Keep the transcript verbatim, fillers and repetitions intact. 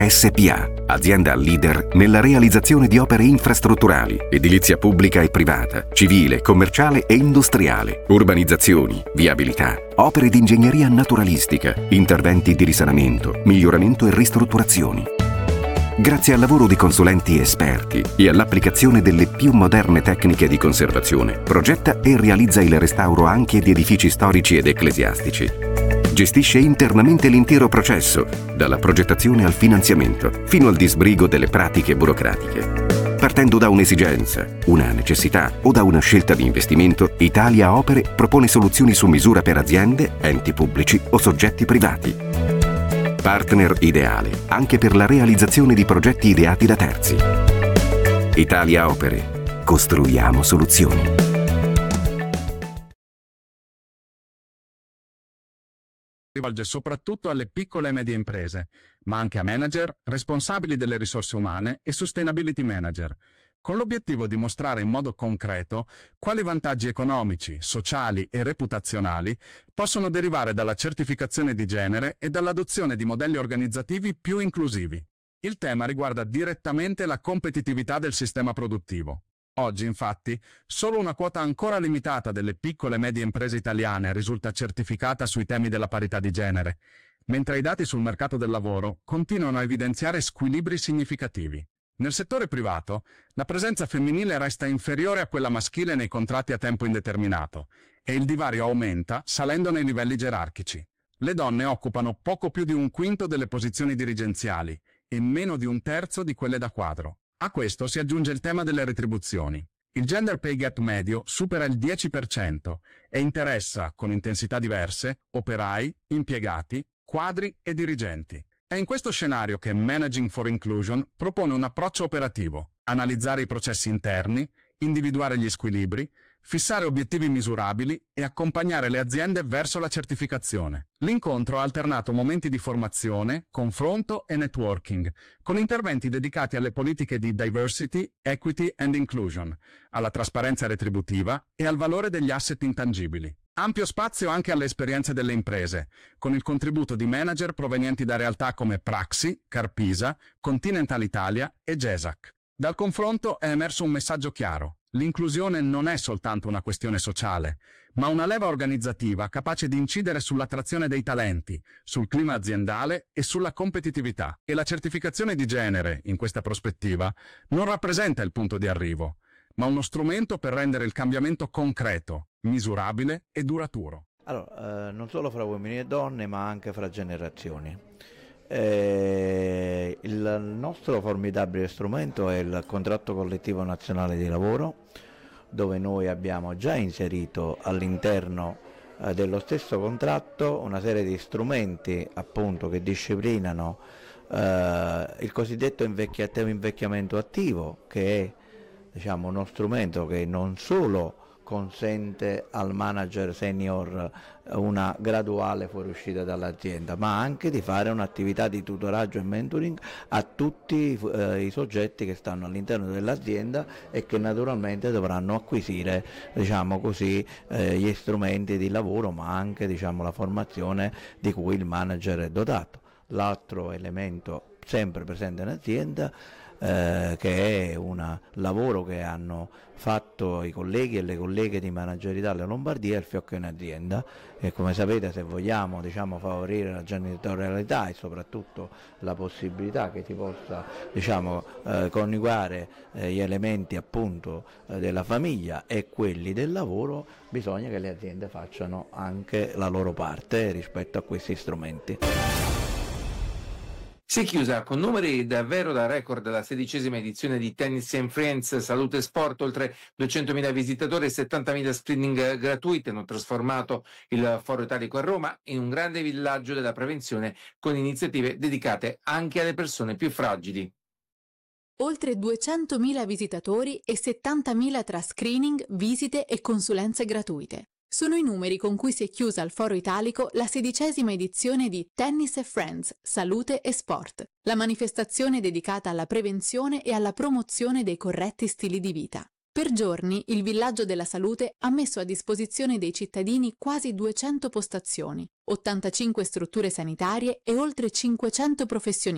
S P A, azienda leader nella realizzazione di opere infrastrutturali, edilizia pubblica e privata, civile, commerciale e industriale, urbanizzazioni, viabilità, opere di ingegneria naturalistica, interventi di risanamento, miglioramento e ristrutturazioni. Grazie al lavoro di consulenti esperti e all'applicazione delle più moderne tecniche di conservazione, progetta e realizza il restauro anche di edifici storici ed ecclesiastici. Gestisce internamente l'intero processo, dalla progettazione al finanziamento, fino al disbrigo delle pratiche burocratiche. Partendo da un'esigenza, una necessità o da una scelta di investimento, Italia Opere propone soluzioni su misura per aziende, enti pubblici o soggetti privati. Partner ideale anche per la realizzazione di progetti ideati da terzi. Italia Opere. Costruiamo soluzioni. Rivolge soprattutto alle piccole e medie imprese, ma anche a manager, responsabili delle risorse umane e sustainability manager, con l'obiettivo di mostrare in modo concreto quali vantaggi economici, sociali e reputazionali possono derivare dalla certificazione di genere e dall'adozione di modelli organizzativi più inclusivi. Il tema riguarda direttamente la competitività del sistema produttivo. Oggi, infatti, solo una quota ancora limitata delle piccole e medie imprese italiane risulta certificata sui temi della parità di genere, mentre i dati sul mercato del lavoro continuano a evidenziare squilibri significativi. Nel settore privato, la presenza femminile resta inferiore a quella maschile nei contratti a tempo indeterminato e il divario aumenta salendo nei livelli gerarchici. Le donne occupano poco più di un quinto delle posizioni dirigenziali e meno di un terzo di quelle da quadro. A questo si aggiunge il tema delle retribuzioni. Il gender pay gap medio supera il dieci per cento e interessa, con intensità diverse, operai, impiegati, quadri e dirigenti. È in questo scenario che Managing for Inclusion propone un approccio operativo: analizzare i processi interni, individuare gli squilibri, fissare obiettivi misurabili e accompagnare le aziende verso la certificazione. L'incontro ha alternato momenti di formazione, confronto e networking, con interventi dedicati alle politiche di diversity, equity and inclusion, alla trasparenza retributiva e al valore degli asset intangibili. Ampio spazio anche alle esperienze delle imprese, con il contributo di manager provenienti da realtà come Praxi, Carpisa, Continental Italia e Gesac. Dal confronto è emerso un messaggio chiaro: l'inclusione non è soltanto una questione sociale, ma una leva organizzativa capace di incidere sull'attrazione dei talenti, sul clima aziendale e sulla competitività. E la certificazione di genere, in questa prospettiva, non rappresenta il punto di arrivo, ma uno strumento per rendere il cambiamento concreto, misurabile e duraturo. Allora, eh, non solo fra uomini e donne, ma anche fra generazioni. Eh, il nostro formidabile strumento è il contratto collettivo nazionale di lavoro, dove noi abbiamo già inserito all'interno eh, dello stesso contratto una serie di strumenti appunto che disciplinano eh, il cosiddetto invecchia- invecchiamento attivo, che è, diciamo, uno strumento che non solo consente al manager senior una graduale fuoriuscita dall'azienda, ma anche di fare un'attività di tutoraggio e mentoring a tutti eh, i soggetti che stanno all'interno dell'azienda e che naturalmente dovranno acquisire, diciamo così, eh, gli strumenti di lavoro, ma anche, diciamo, la formazione di cui il manager è dotato. L'altro elemento sempre presente in azienda, Eh, che è un lavoro che hanno fatto i colleghi e le colleghe di Manager Italia Lombardia, il fiocco in azienda, e come sapete, se vogliamo, diciamo, favorire la genitorialità e soprattutto la possibilità che si possa, diciamo, eh, coniugare eh, gli elementi appunto eh, della famiglia e quelli del lavoro, bisogna che le aziende facciano anche la loro parte rispetto a questi strumenti. Si è chiusa con numeri davvero da record la sedicesima edizione di Tennis and Friends Salute e Sport. Oltre duecentomila visitatori e settantamila screening gratuiti hanno trasformato il Foro Italico a Roma in un grande villaggio della prevenzione, con iniziative dedicate anche alle persone più fragili. Oltre duecentomila visitatori e settantamila tra screening, visite e consulenze gratuite. Sono i numeri con cui si è chiusa al Foro Italico la sedicesima edizione di Tennis and Friends, Salute e Sport, la manifestazione dedicata alla prevenzione e alla promozione dei corretti stili di vita. Per giorni il Villaggio della Salute ha messo a disposizione dei cittadini quasi duecento postazioni, ottantacinque strutture sanitarie e oltre cinquecento professionisti.